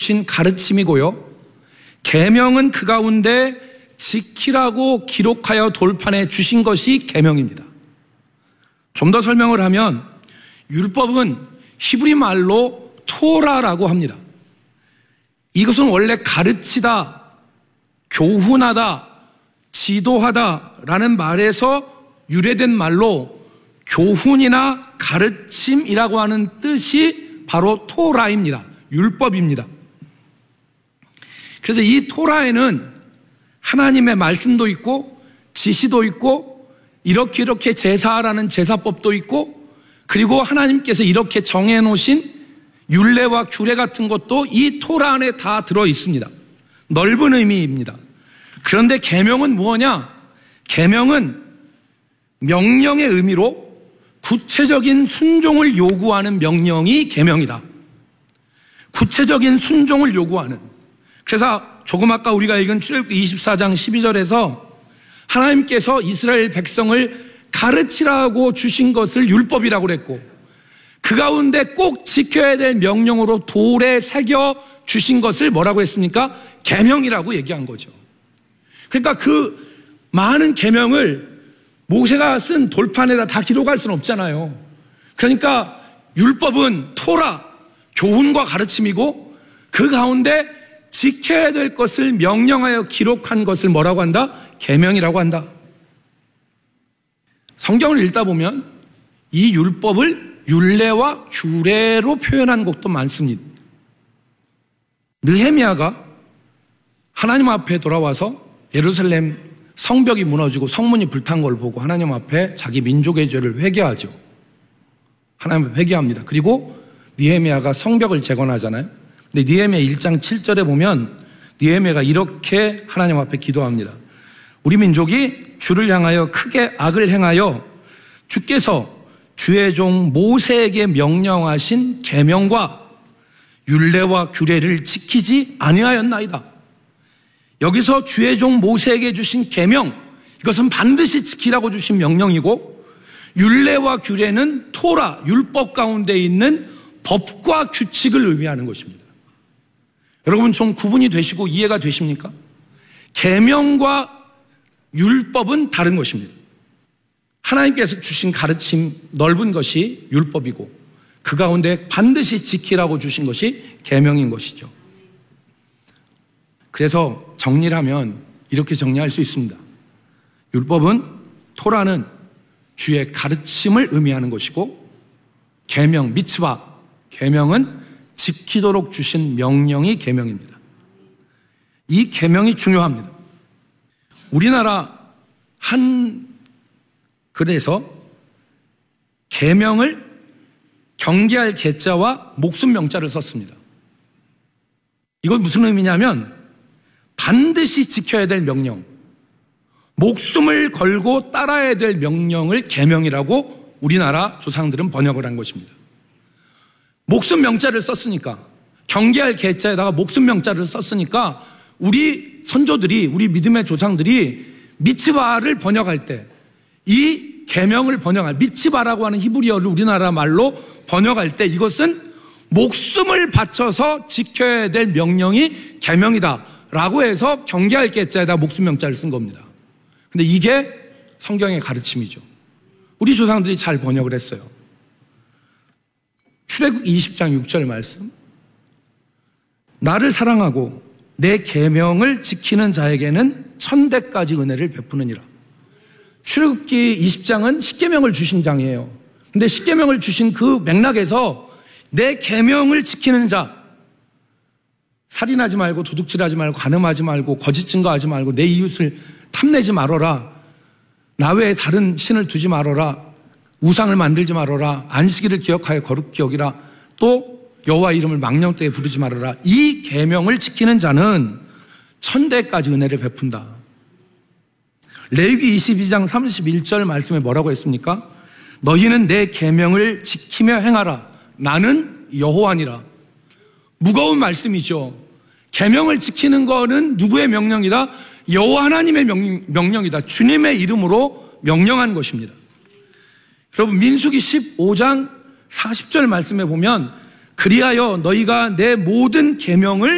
주신 가르침이고요. 계명은 그 가운데 지키라고 기록하여 돌판에 주신 것이 계명입니다. 좀 더 설명을 하면 율법은 히브리 말로 토라라고 합니다. 이것은 원래 가르치다, 교훈하다, 지도하다라는 말에서 유래된 말로 교훈이나 가르침이라고 하는 뜻이 바로 토라입니다. 율법입니다. 그래서 이 토라에는 하나님의 말씀도 있고 지시도 있고 이렇게 제사하라는 제사법도 있고 그리고 하나님께서 이렇게 정해놓으신 율례와 규례 같은 것도 이 토라 안에 다 들어 있습니다. 넓은 의미입니다. 그런데 계명은 무엇냐? 계명은 명령의 의미로 구체적인 순종을 요구하는 명령이 계명이다. 구체적인 순종을 요구하는. 그래서 조금 아까 우리가 읽은 출애굽기 24장 12절에서 하나님께서 이스라엘 백성을 가르치라고 주신 것을 율법이라고 그랬고 그 가운데 꼭 지켜야 될 명령으로 돌에 새겨 주신 것을 뭐라고 했습니까? 계명이라고 얘기한 거죠. 그러니까 그 많은 계명을 모세가 쓴 돌판에다 다 기록할 수는 없잖아요. 그러니까 율법은 토라, 교훈과 가르침이고 그 가운데 지켜야 될 것을 명령하여 기록한 것을 뭐라고 한다? 계명이라고 한다. 성경을 읽다 보면 이 율법을 율례와 규례로 표현한 곳도 많습니다. 느헤미야가 하나님 앞에 돌아와서 예루살렘 성벽이 무너지고 성문이 불탄 걸 보고 하나님 앞에 자기 민족의 죄를 회개하죠. 하나님 앞에 회개합니다. 그리고 느헤미야가 성벽을 재건하잖아요. 근데 느헤미야 1장 7절에 보면 느헤미야가 이렇게 하나님 앞에 기도합니다. 우리 민족이 주를 향하여 크게 악을 행하여 주께서 주의 종 모세에게 명령하신 계명과 율례와 규례를 지키지 아니하였나이다. 여기서 주의 종 모세에게 주신 계명, 이것은 반드시 지키라고 주신 명령이고 율례와 규례는 토라, 율법 가운데 있는 법과 규칙을 의미하는 것입니다. 여러분 좀 구분이 되시고 이해가 되십니까? 계명과 율법은 다른 것입니다. 하나님께서 주신 가르침 넓은 것이 율법이고 그 가운데 반드시 지키라고 주신 것이 계명인 것이죠. 그래서 정리를 하면 이렇게 정리할 수 있습니다. 율법은 토라는 주의 가르침을 의미하는 것이고 계명, 미츠바, 계명은 지키도록 주신 명령이 계명입니다. 이 계명이 중요합니다. 우리나라 한 글에서 계명을 경계할 계자와 목숨 명자를 썼습니다. 이건 무슨 의미냐면 반드시 지켜야 될 명령, 목숨을 걸고 따라야 될 명령을 계명이라고 우리나라 조상들은 번역을 한 것입니다. 목숨 명자를 썼으니까, 경계할 계자에다가 목숨 명자를 썼으니까 우리 선조들이, 우리 믿음의 조상들이 미츠바를 번역할 때 이 계명을 번역할, 미츠바라고 하는 히브리어를 우리나라 말로 번역할 때 이것은 목숨을 바쳐서 지켜야 될 명령이 계명이다 라고 해서 경계할 계자에다 목숨 명자를 쓴 겁니다. 근데 이게 성경의 가르침이죠. 우리 조상들이 잘 번역을 했어요. 출애굽기 20장 6절 말씀, 나를 사랑하고 내 계명을 지키는 자에게는 1000배까지 은혜를 베푸느니라. 출애굽기 20장은 십계명을 주신 장이에요. 근데 십계명을 주신 그 맥락에서 내 계명을 지키는 자, 살인하지 말고 도둑질하지 말고 간음하지 말고 거짓 증거하지 말고 내 이웃을 탐내지 말아라, 나 외에 다른 신을 두지 말아라, 우상을 만들지 말아라, 안식일을 기억하여 거룩히 여기라, 또 여호와 이름을 망령되게 부르지 말아라. 이 계명을 지키는 자는 1000배까지 은혜를 베푼다. 레위기 22장 31절 말씀에 뭐라고 했습니까? 너희는 내 계명을 지키며 행하라. 나는 여호와니라. 무거운 말씀이죠. 계명을 지키는 거는 누구의 명령이다? 여호와 하나님의 명령이다. 주님의 이름으로 명령한 것입니다. 여러분 민수기 15장 40절 말씀에 보면 그리하여 너희가 내 모든 계명을